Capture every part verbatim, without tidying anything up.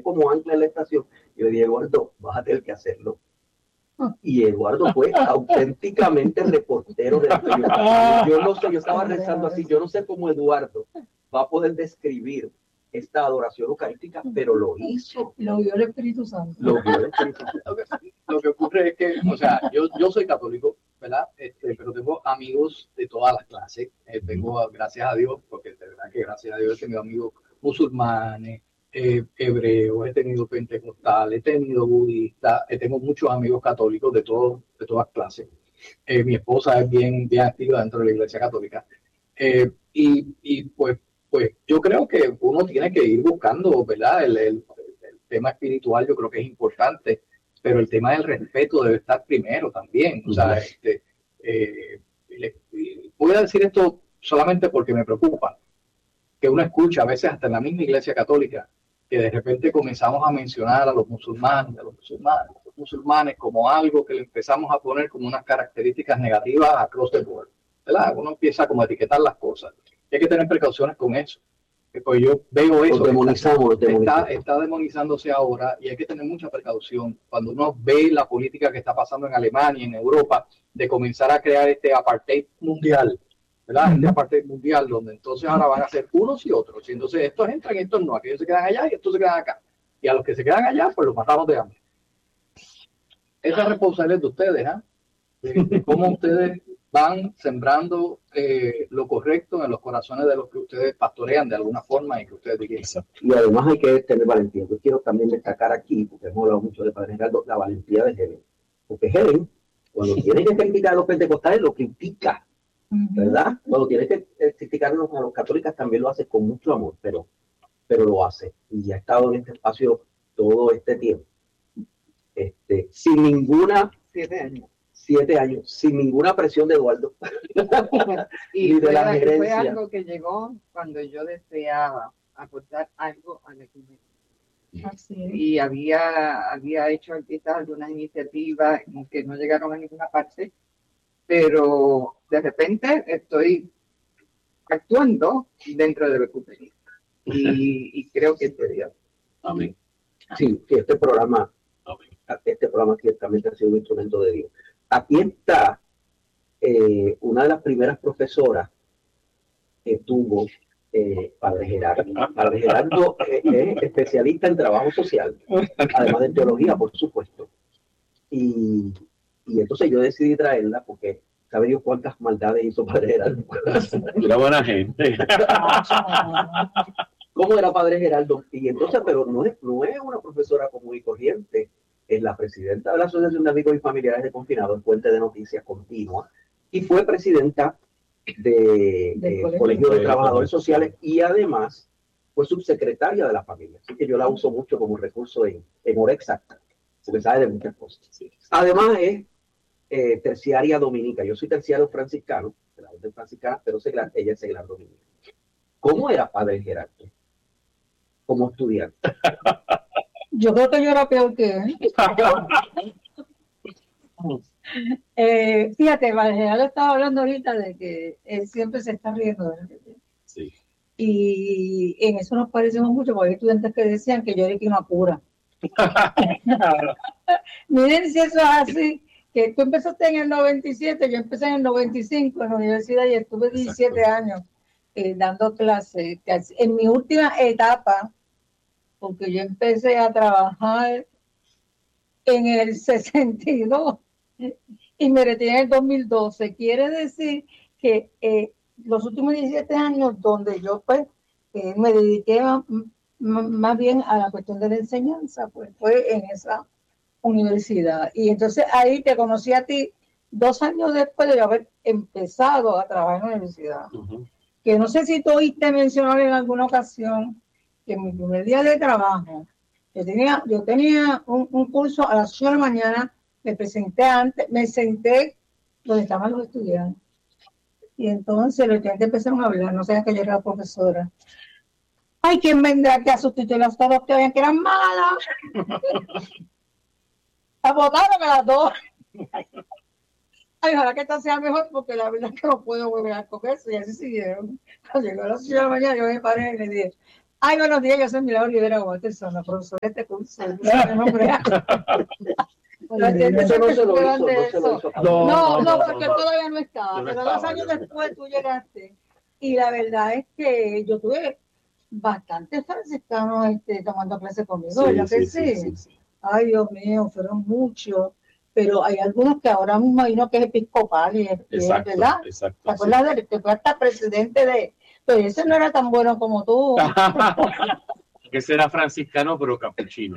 como ancla en la estación. Yo le dije, Eduardo, vas a tener que hacerlo. Y Eduardo fue auténticamente reportero de la yo, yo no sé, yo estaba rezando así, yo no sé cómo Eduardo va a poder describir esta adoración eucarística, pero lo hizo. Lo vio el Espíritu Santo. Lo vio el Espíritu Santo. Lo que, lo que ocurre es que, o sea, yo, yo soy católico, ¿verdad? Este, pero tengo amigos de todas las clases. Eh, tengo, gracias a Dios, porque de verdad que gracias a Dios he tenido amigos musulmanes, eh, hebreos, he tenido pentecostales, he tenido budistas, eh, tengo muchos amigos católicos de, todo, de todas clases. Eh, mi esposa es bien, bien activa dentro de la Iglesia Católica. Eh, y, y pues, pues yo creo que uno tiene que ir buscando, ¿verdad? El, el, el tema espiritual yo creo que es importante, pero el tema del respeto debe estar primero también. O sea, este, eh, le, voy a decir esto solamente porque me preocupa, que uno escucha a veces hasta en la misma Iglesia Católica, que de repente comenzamos a mencionar a los musulmanes, a los musulmanes, a los musulmanes como algo que le empezamos a poner como unas características negativas across the board, ¿verdad? Uno empieza como a etiquetar las cosas. Y hay que tener precauciones con eso. Pues yo veo eso. Lo demonizamos, lo demonizamos. Está, está demonizándose ahora y hay que tener mucha precaución cuando uno ve la política que está pasando en Alemania, en Europa, de comenzar a crear este apartheid mundial, ¿verdad? Este apartheid mundial, donde entonces ahora van a ser unos y otros. Y entonces estos entran y estos no, aquellos se quedan allá y estos se quedan acá. Y a los que se quedan allá, pues los matamos de hambre. Esa es responsabilidad de ustedes, ¿eh? De, de cómo ustedes van sembrando eh, lo correcto en los corazones de los que ustedes pastorean de alguna forma y que ustedes dirigen. Y además hay que tener valentía. Yo quiero también destacar aquí, porque hemos hablado mucho de Padre Geraldo, la valentía de Helen. Porque Helen, cuando tiene que criticar a los pentecostales, lo critica, ¿verdad? Cuando tiene que criticar a los, a los católicos, también lo hace con mucho amor, pero, pero lo hace. Y ha estado en este espacio todo este tiempo. Este, sin ninguna... Siete años. Siete años, sin ninguna presión de Eduardo. y de fue, la gerencia. Fue algo que llegó cuando yo deseaba aportar algo a la comunidad. Y había, había hecho quizás algunas iniciativas que no llegaron a ninguna parte, pero de repente estoy actuando dentro de la comunidad. Y, y creo que es de Dios. Amén. Sí, que este programa, Amén. Este programa ciertamente ha sido un instrumento de Dios. Aquí está eh, una de las primeras profesoras que tuvo eh, Padre Gerardo. Padre Gerardo eh, es especialista en trabajo social, además de teología, por supuesto. Y, y entonces yo decidí traerla porque sabe Dios cuántas maldades hizo Padre Gerardo. Era buena gente. ¿Cómo era Padre Gerardo? Y entonces, pero no es, no es una profesora común y corriente. Es la presidenta de la Asociación de Amigos y Familiares de Confinados, Fuente de Noticias Continua, y fue presidenta del de, Colegio, Colegio de Trabajadores Sociales y además fue subsecretaria de la familia. Así que yo la uso mucho como recurso en, en hora exacta, porque sabe de muchas cosas. Además es eh, terciaria dominica. Yo soy terciario franciscano, de la orden franciscana, pero seglar, ella es seglar dominica. ¿Cómo era Padre Gerardo como estudiante? Yo creo que yo era peor que él. eh, fíjate, Valgeral estaba hablando ahorita de que él siempre se está riendo. Sí. Y en eso nos parecemos mucho, porque hay estudiantes que decían que yo era una cura. Miren si eso es así, que tú empezaste en el noventa y siete, yo empecé en el noventa y cinco en la universidad y estuve diecisiete Exacto. años eh, dando clases. En mi última etapa, porque yo empecé a trabajar en el sesenta y dos y me retiré en el dos mil doce. Quiere decir que eh, los últimos diecisiete años donde yo pues eh, me dediqué a, m- más bien a la cuestión de la enseñanza, pues fue en esa universidad. Y entonces ahí te conocí a ti dos años después de haber empezado a trabajar en la universidad. Uh-huh. Que no sé si tú oíste mencionar en alguna ocasión que en mi primer día de trabajo, yo tenía, yo tenía un, un curso a las ocho de la mañana, me presenté antes, me senté donde estaban los estudiantes. Y entonces los estudiantes empezaron a hablar, no sabían que yo era la profesora. Ay, ¿quién vendrá aquí a sustituir a las dos que veían que eran malas? A votaron a las dos. Ay, ojalá que esta sea mejor porque la verdad es que no puedo volver a cogerse. Y así siguieron. Cuando llegó a las ocho de la mañana, yo me paré y le dije, Ay, buenos días, yo soy Milagro Rivera Waterson, profesora de este curso. Eso no se lo hizo, no se lo hizo. No, no, porque todavía no estaba, pero dos años después tú llegaste. Y la verdad es que yo tuve bastantes franciscanos este, tomando clases conmigo, ¿verdad que sí? Sí, sí, sí? Ay, Dios mío, fueron muchos. Pero hay algunos que ahora me imagino que es episcopal, y es, exacto, ¿verdad? Exacto, ¿Te acuerdas sí. de que fue hasta presidente de... Pero ese no era tan bueno como tú. Ese era franciscano, pero capuchino.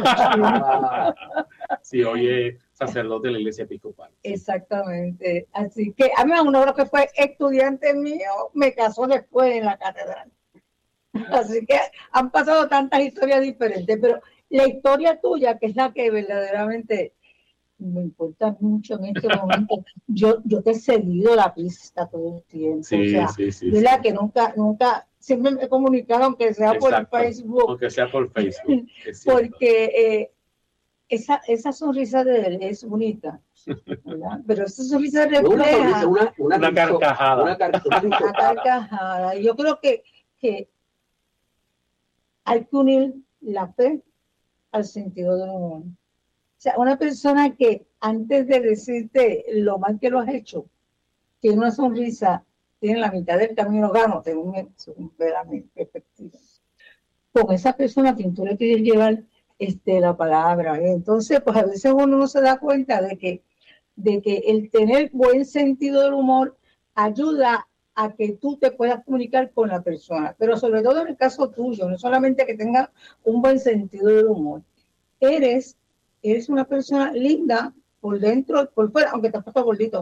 Sí, hoy es sacerdote de la iglesia episcopal. Exactamente. Así que a mí uno de los que fue estudiante mío me casó después en la catedral. Así que han pasado tantas historias diferentes, pero la historia tuya, que es la que verdaderamente me importa mucho en este momento, yo, yo te he seguido la pista todo el tiempo. Sí, o sea, sí, sí. ¿verdad? Sí. Que nunca, nunca, siempre me he comunicado, aunque sea Exacto, por Facebook. Aunque sea por Facebook. Porque eh, esa, esa sonrisa de él es bonita, ¿verdad? Pero esa sonrisa refleja una, una, una, una carcajada. Una, car una carcajada. Y yo creo que, que hay que unir la fe al sentido del humor. O sea, una persona que antes de decirte lo mal que lo has hecho, tiene una sonrisa, tiene la mitad del camino gano, según mi perspectiva. Con esa persona que tú le quieres llevar este, la palabra. ¿eh? Entonces, pues a veces uno no se da cuenta de que, de que el tener buen sentido del humor ayuda a que tú te puedas comunicar con la persona. Pero sobre todo en el caso tuyo, no solamente que tengas un buen sentido del humor. Eres Eres una persona linda por dentro y por fuera, aunque te has puesto gordito.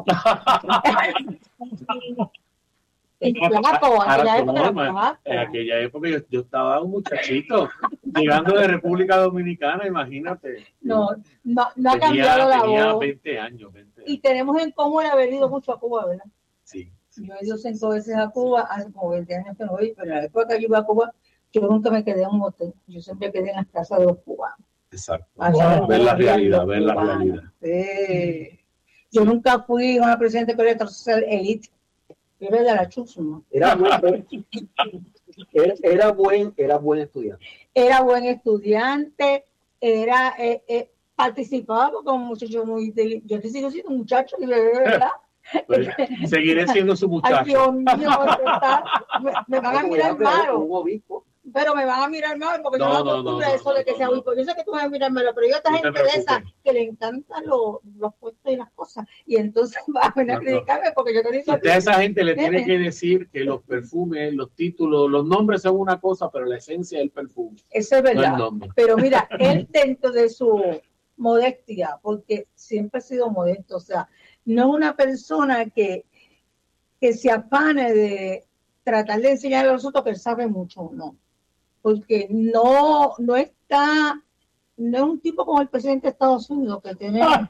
En aquella época, en aquella época yo, yo estaba un muchachito llegando de República Dominicana, imagínate. No, no, no ha tenía, cambiado la tenía voz. veinte años, veinte años. Y tenemos en común haber ido mucho a Cuba, ¿verdad? Sí. sí yo he ido cinco veces a Cuba, hace como veinte años que no voy, pero en la época que yo iba a Cuba, yo nunca me quedé en un hotel, yo siempre quedé en las casas de los cubanos. Exacto. Wow. Ver la realidad, ver la realidad. Sí. Yo nunca fui una presidente de social elite. Yo era de la Chusma. Era buen, era, era buen, era buen estudiante. Era buen estudiante, era eh, eh, participaba como un muchacho muy inteligente. Yo te sigo siendo un muchacho, de verdad. Pues, seguiré siendo su muchacho. Ay, Dios mío, me, me van a mirar malo. Un obispo. Pero me van a mirar mal porque no, yo no no acostumbro no, a eso no, de que no, sea obispo. no. Yo sé que tú vas a mirar malo, pero yo a esta no gente de esa que le encantan los, los puestos y las cosas. Y entonces van a venir a criticarme porque yo no digo. Usted a esa gente le tiene que decir que los perfumes, los títulos, los nombres son una cosa, pero la esencia es el perfume. Eso es verdad. No pero mira, él dentro de su modestia, porque siempre ha sido modesto, o sea, no es una persona que, que se afane de tratar de enseñar a los otros que él sabe mucho, no. Porque no, no está, no es un tipo como el presidente de Estados Unidos que tiene ah.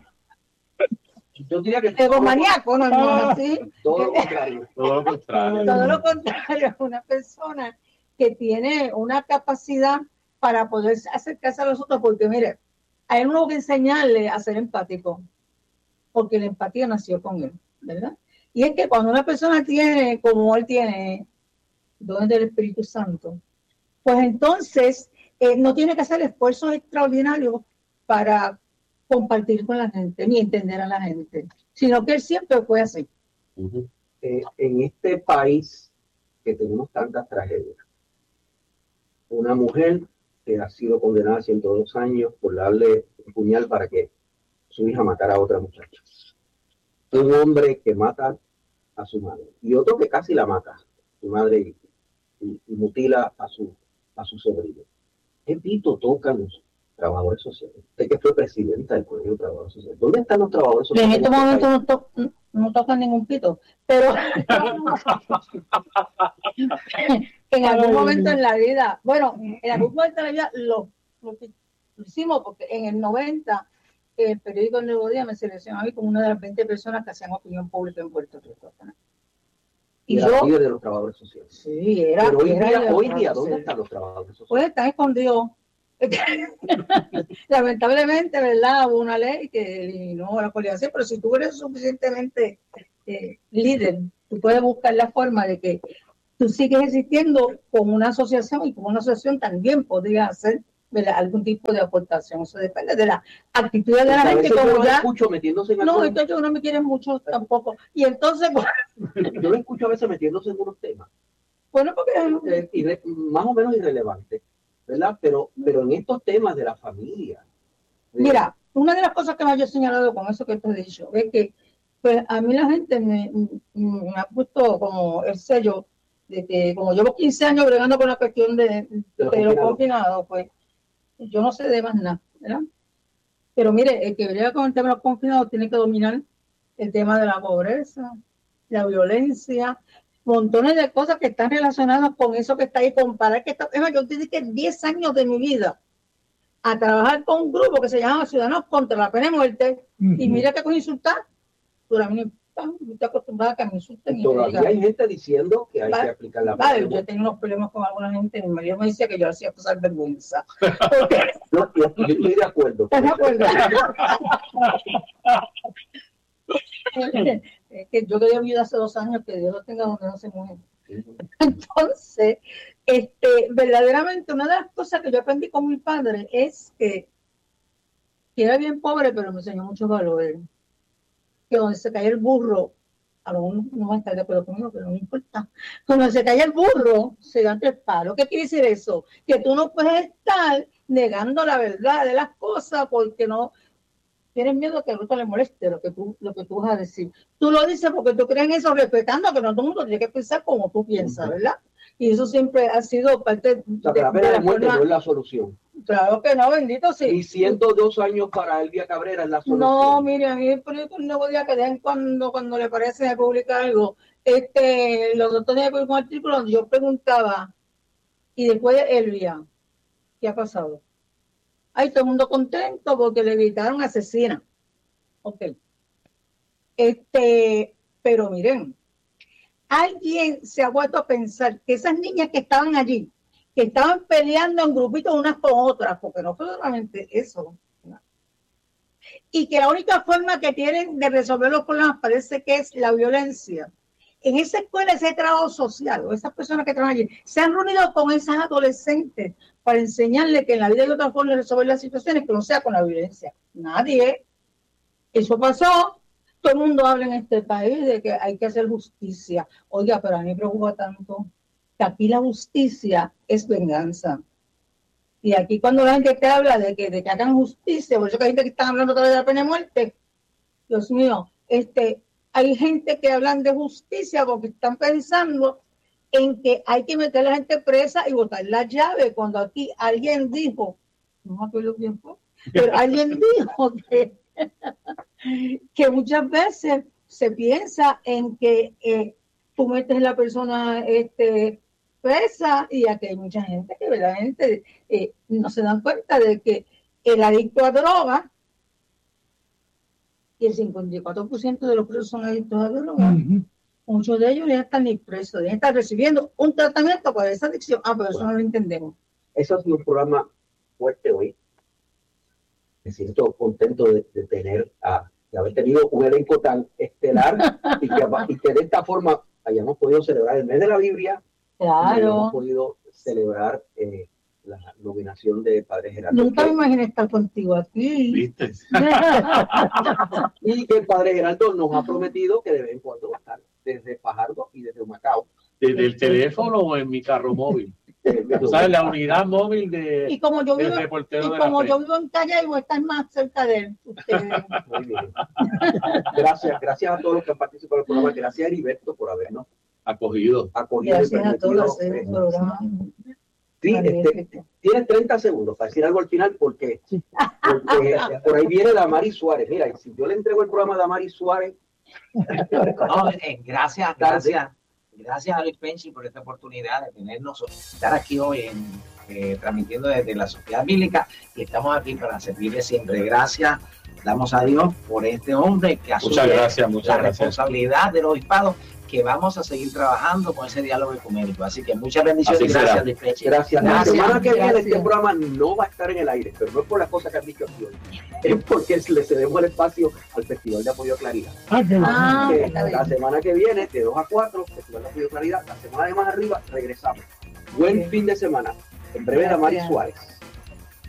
yo diría que egomaníaco, no, no es así. Todo lo contrario. Todo lo contrario. Todo lo contrario, una persona que tiene una capacidad para poder acercarse a los otros, porque mire, a él no hay que enseñarle a ser empático, porque la empatía nació con él, ¿verdad? Y es que cuando una persona tiene, como él tiene, don del Espíritu Santo, pues entonces eh, no tiene que hacer esfuerzos extraordinarios para compartir con la gente, ni entender a la gente, sino que él siempre fue así. Uh-huh. Eh, en este país que tenemos tantas tragedias, una mujer que ha sido condenada a ciento dos años por darle un puñal para que su hija matara a otra muchacha. Un hombre que mata a su madre y otro que casi la mata, su madre, y, y, y mutila a su a su sobrino. ¿Qué pito tocan los trabajadores sociales? Usted que fue presidenta del Colegio de Trabajadores Sociales. ¿Dónde están los trabajadores sociales? En este momento no, to no, no tocan ningún pito, pero en algún momento en la vida, bueno, en algún momento en la vida lo, lo, lo hicimos porque en el noventa el periódico El Nuevo Día me seleccionó a mí como una de las veinte personas que hacían opinión pública en Puerto Rico. Y era líder de los trabajadores sociales. Sí, era. Pero hoy era día, hoy día ¿dónde están los trabajadores sociales? Pues están escondidos. Lamentablemente, ¿verdad? Hubo una ley que eliminó la coalición, pero si tú eres suficientemente eh, líder, tú puedes buscar la forma de que tú sigues existiendo como una asociación y como una asociación también podría hacer, ¿verdad?, algún tipo de aportación. Eso depende de la actitud de la pues gente. Como yo ya, lo escucho metiéndose en no, entonces yo no me quieren mucho tampoco. Y entonces, bueno, yo lo escucho a veces metiéndose en unos temas. Bueno, porque eh, irre, más o menos irrelevantes, ¿verdad? Pero, pero en estos temas de la familia. De... Mira, una de las cosas que más yo he señalado con eso que te he dicho es que, pues, a mí la gente me, me ha puesto como el sello de que, como llevo quince años bregando con la cuestión de, de, de los confinados, pues, yo no sé de más nada, ¿verdad? Pero mire, el que brega con el tema de los confinados tiene que dominar el tema de la pobreza, la violencia, montones de cosas que están relacionadas con eso que está ahí, comparar que está, es más, yo dediqué diez años de mi vida a trabajar con un grupo que se llama Ciudadanos contra la Pena de Muerte, uh-huh. y mira que con insultar, pero a mí no estoy acostumbrada a que me insulten. Todavía y hay gente diciendo que hay vale, que aplicar la pena. Vale, yo tengo unos problemas con alguna gente, mi marido me decía que yo hacía pasar vergüenza. Porque... no, yo, yo estoy de acuerdo. ¿Estás de acuerdo? Es que yo quería vida hace dos años, que Dios lo tenga donde no se muere. Entonces, este, verdaderamente una de las cosas que yo aprendí con mi padre es que, que era bien pobre, pero me enseñó mucho valor. Que donde se caía el burro, a lo mejor no va a estar de acuerdo conmigo, pero no me importa. Cuando se caía el burro, se da el palo. ¿Qué quiere decir eso? Que tú no puedes estar negando la verdad de las cosas porque no tienes miedo que al otro le moleste lo que tú lo que tú vas a decir. Tú lo dices porque tú crees en eso, respetando que no todo el mundo tiene que pensar como tú piensas, ¿verdad? Y eso siempre ha sido parte o sea, de, la pena de, de muerte forma... no es la solución. Claro que no, bendito sí. Y ciento dos años para Elvia Cabrera es la solución. No, mire, a mí el proyecto un nuevo día que dejen cuando, cuando le parece de publicar algo. Este, los doctores de publicar un artículo donde yo preguntaba, y después de Elvia, ¿qué ha pasado? Ay, todo el mundo contento porque le gritaron asesina. Ok. Este, pero miren, alguien se ha vuelto a pensar que esas niñas que estaban allí, que estaban peleando en grupitos unas con otras, porque no fue solamente eso, ¿no? Y que la única forma que tienen de resolver los problemas parece que es la violencia. En esa escuela, ese trabajo social, o esas personas que trabajan allí, se han reunido con esas adolescentes para enseñarles que en la vida hay otra forma de resolver las situaciones que no sea con la violencia. Nadie. Eso pasó. Todo el mundo habla en este país de que hay que hacer justicia. Oiga, pero a mí me preocupa tanto que aquí la justicia es venganza. Y aquí cuando la gente te habla de que, de que hagan justicia, por eso que hay gente que está hablando todavía de la pena de muerte, Dios mío, este, hay gente que hablan de justicia porque están pensando en que hay que meter a la gente presa y botar la llave, cuando aquí alguien dijo, no me acuerdo quién fue, pero alguien dijo que, que muchas veces se piensa en que eh, tú metes a la persona este, presa, y aquí hay mucha gente que verdaderamente eh, no se dan cuenta de que el adicto a droga, y el cincuenta y cuatro por ciento de los presos son adictos a droga, uh-huh. Muchos de ellos ya están ni presos, ya están recibiendo un tratamiento para esa adicción. Ah, pero eso bueno, no lo entendemos. Eso ha sido un programa fuerte hoy. Me siento contento de, de tener, a, de haber tenido un elenco tan estelar y, que, y que de esta forma hayamos podido celebrar el mes de la Biblia. Claro. Y hayamos podido celebrar eh, la nominación de Padre Gerardo. Nunca me imaginé estar contigo aquí. ¿Viste? Y que el Padre Gerardo nos ha prometido que de vez en cuando va a estar desde Fajardo y desde Humacao. ¿Desde el teléfono o en mi carro móvil? O sea, la unidad móvil de, y como yo vivo, del reportero y de como la yo vivo en calle, y voy a estar más cerca de él. Muy bien. Gracias, gracias a todos los que han participado en el programa. Gracias a Heriberto por habernos acogido. acogido gracias a todos. Eh, sí, este, tienes treinta segundos para decir algo al final, porque, porque por ahí viene Damari Suárez. Mira, y si yo le entrego el programa a Damari Suárez. No, eh, gracias, gracias. Gracias a Luis Penchi por esta oportunidad de tenernos, estar aquí hoy en, eh, transmitiendo desde la Sociedad Bíblica, y estamos aquí para servirle siempre. Gracias, damos a Dios por este hombre que asume muchas gracias, muchas la gracias. responsabilidad del obispado que vamos a seguir trabajando con ese diálogo ecuménico. Así que muchas bendiciones y gracias, Luis Peche. Gracias. La semana que viene este programa no va a estar en el aire, pero no es por las cosas que han dicho aquí hoy. Es porque le cedemos el espacio al Festival de Apoyo a Claridad. Ah, que la semana que viene, de dos a cuatro, Festival de Apoyo a Claridad. La semana de más arriba, regresamos. Buen fin de semana. En breve, Damaris Suárez.